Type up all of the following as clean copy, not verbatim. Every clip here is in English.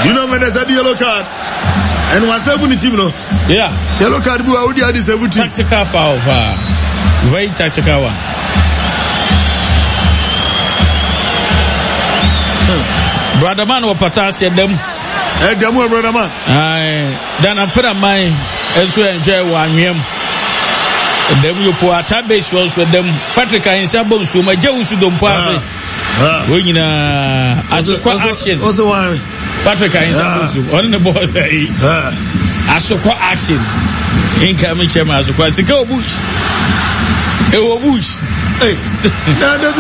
You know when there's a yellow card. And was 70 team no. Yeah. Yellow card bu audi adi 70. Tactical foul. Very tactical one. Brother man wa patas yedem. Demu brother man. Then I put a mind as we enjoy one yam. Dem you po atabase was with them Patrick and Sabon so my Jewsu don't pass. When you as a action. Also one Patrick and Sabon on the boss as a action. Incoming chairman as a go bush. It bush. Hey, now never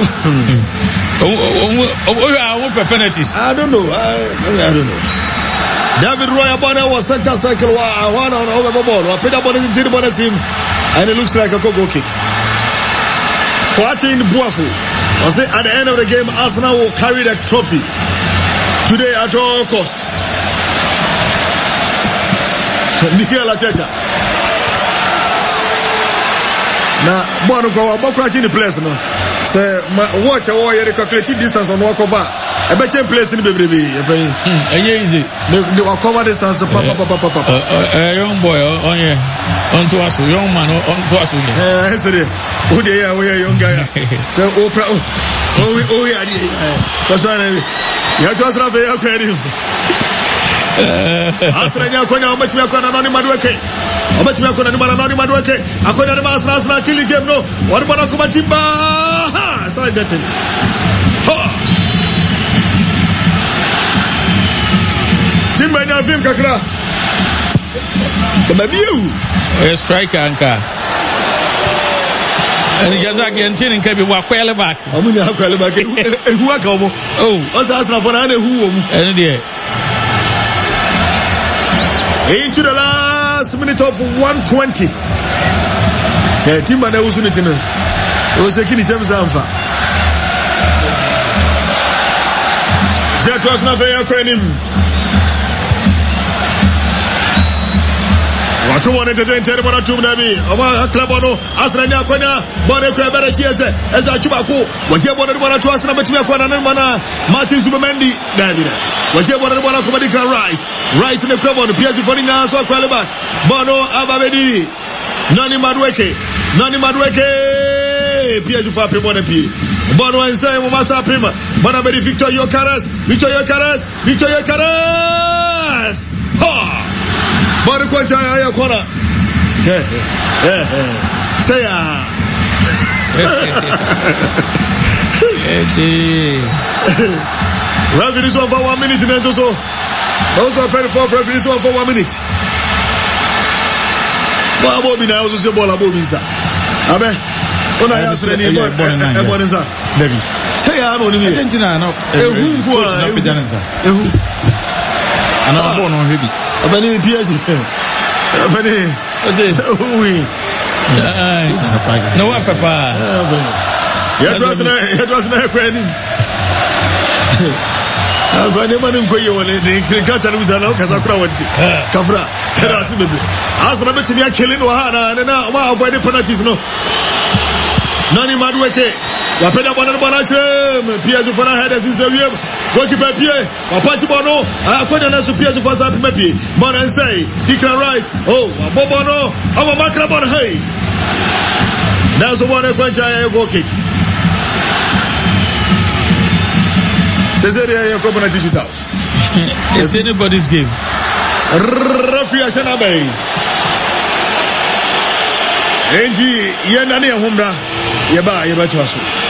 penalties. I don't know. I don't know. David Roy Abana was center circle. One on over the ball. Peter Bonnet into the bonus him, and it looks like a go kick. Watching Buafu was it at the end of the game. Arsenal will carry the trophy today at all costs. Mikel Arteta. Now, Bono Bokrachi in the place no. Say, watch a warrior calculate distance on walk over. I bet you place in the baby. Easy. They will cover distance. A young boy on to us, young man on to us. Yesterday, who they are, we are young guy. So, Oprah, yeah. That's why you have to ask Rafael Credit. Australia, how much we are going to Madueke. How much we are going to Madueke. I couldn't have asked kill the game. No, what about Akumatimba? Sorry, that's it. Timba in film kakra. Come you. A striker anka. And Jazak and Chin can be Wakwele back. I'm going to Wakwele back. Who are come? Oh, what's asking for an who? And dear. Into the last minute of 120. Timba na usuniti no. Osekini James Amfa. Jetwas na fe yakwenim. Watu wanetete ntere bwana tumnabi. Oba club ono Arsenal yakwenya bwana kwa bere chieze. Eza achubako. Wajie bwana tu Arsenal betimia kwa nani bwana Martin Zubimendi Davida. Wajie bwana kwa Declan Rice. Rice in the club ono PSG for na so kwa leba. Bono Ababedi. Nani Madueke PSG for pe bwana pi. Bono ansai mo masa prima. Bwana bedi Victor Yokeres. Ha! Bwana kwa chaya ya kona. Say ya. Referee this one for 1 minute and so. Also referee this one for 1 minute. Boy Bobby na also say ball Bobby sa. Abe. Ona ya sre ni boy nza. David. Say ya no ni me. Argentina no. Ehu ko na pejana nza. Ehu. Ana ball no heavy. Abani PSG. Abani. Oui. No wafa pa. It was na kwani. Agwane manu nkoye wole de krikata no uzana kasakura wanti. Kafra. Terasi bebe. Asra betimi akele no ha na ma avoid penalties no. Nani Madueke. Wapenda bwana chere PSG for headers in Serie. Goalkeeper Pierre. Wapachi bono. Akwenda na PSG for sa pie. Bwana nsai. Declan Rice. Oh, bobono. Ama makra bon hey. That's the one kwencha ya goal kick. Cesaria ya kwa na tissue towels. It's anybody's game. Rafi Asenabe. Enji yenda ne humra. Yeba twaso.